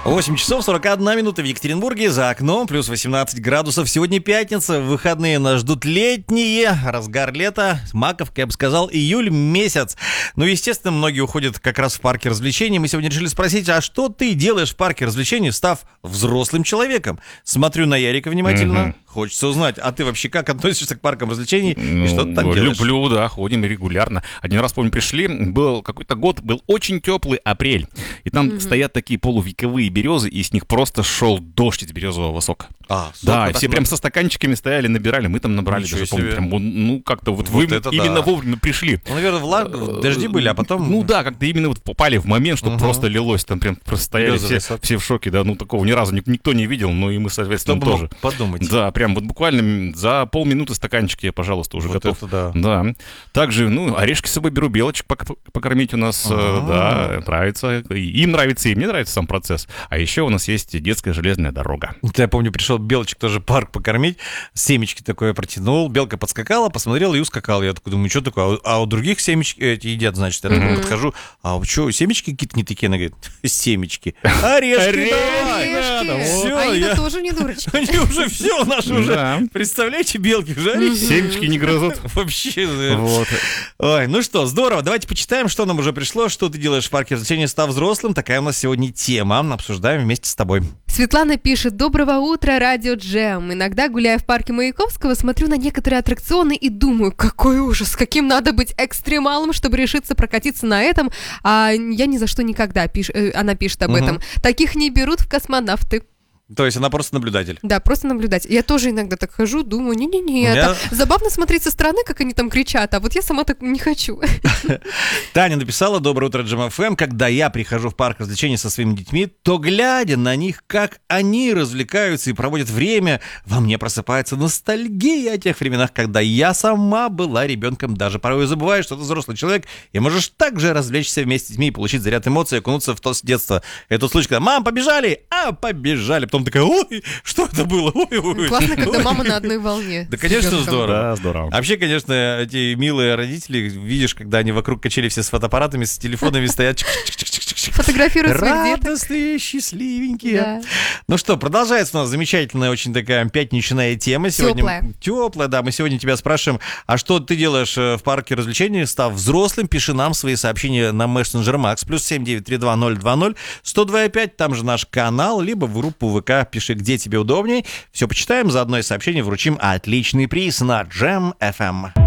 8 часов 41 минута в Екатеринбурге, за окном плюс 18 градусов. Сегодня пятница, в выходные нас ждут летние, разгар лета, маковка, я бы сказал, июль месяц. Ну, естественно, многие уходят как раз в парке развлечений. Мы сегодня решили спросить, а что ты делаешь в парке развлечений, став взрослым человеком? Смотрю на Ярика внимательно, хочется узнать, а ты вообще как относишься к паркам развлечений и что ты там делаешь? Люблю, да, ходим регулярно. Один раз, помню, пришли, был какой-то год, был очень теплый апрель, и там стоят такие полувековые березы, и с них просто шел дождь из березового сока. Да, и все прям со стаканчиками стояли, набирали, мы там набрали, Ничего даже, помню, себе. прям, ну, как-то вот вы именно вовремя пришли. Ну, наверное, дожди были, а потом... Ну да, как-то именно вот попали в момент, что просто лилось, там прям просто стояли все в шоке, да, ну такого ни разу никто не видел, но и мы, соответственно, Кто бы тоже. мог подумать. Да, прям вот буквально за полминуты стаканчики, пожалуйста, уже Вот готов. это да. Да. Также, ну, орешки с собой беру, белочек покормить у нас, да, нравится. Им нравится, и мне нравится сам процесс. А еще у нас есть детская железная дорога. Я помню, пришел белочек тоже парк покормить, семечки такое протянул, белка подскакала, посмотрела и ускакала. Я такой думаю, что такое? А у других семечки эти едят, значит. Я такой подхожу, а что, семечки какие-то не такие? Она говорит, семечки. Орешки давай! Всё, Они тоже не дурочки. Они уже все, наши уже. Представляете, белки уже орешки. Семечки не грызут. Вообще. Вот. Ой, ну что, здорово. Давайте почитаем, что нам уже пришло, что ты делаешь в парке развлечений, став взрослым. Такая у нас сегодня тема. Обсуждаем вместе с тобой. Светлана пишет: доброго утра, радио Джем. Иногда, гуляя в парке Маяковского, смотрю на некоторые аттракционы и думаю, какой ужас, каким надо быть экстремалом, чтобы решиться прокатиться на этом. А я ни за что никогда, она пишет об этом. Таких не берут в космонавты. То есть она просто наблюдатель. Да, просто наблюдать. Я тоже иногда так хожу, думаю, не-не-не, это забавно смотреть со стороны, как они там кричат, а вот я сама так не хочу. Таня написала: доброе утро, Джем ФМ. Когда я прихожу в парк развлечений со своими детьми, то, глядя на них, как они развлекаются и проводят время, во мне просыпается ностальгия о тех временах, когда я сама была ребенком. Даже порой забываю, что ты взрослый человек, и можешь также развлечься вместе с детьми и получить заряд эмоций, окунуться в то детство. Это случай, когда «мам, побежали!» А побежали. Потом такая: ой, что это было? Ой. Классно, когда мама на одной волне. Да, конечно, здорово. Да, здорово. Вообще, конечно, эти милые родители, видишь, когда они вокруг качели все с фотоаппаратами, с телефонами стоят, Фотографируют своих деток. радостные, счастливенькие. Да. Ну что, продолжается у нас замечательная, очень такая пятничная тема. Теплая, да. Мы сегодня тебя спрашиваем, а что ты делаешь в парке развлечений, став взрослым? Пиши нам свои сообщения на мессенджер Макс, +7 932 020 102,5, там же наш канал, либо в группу ВК, пиши, где тебе удобней. Все почитаем, заодно и сообщение вручим отличный приз на Джем FM.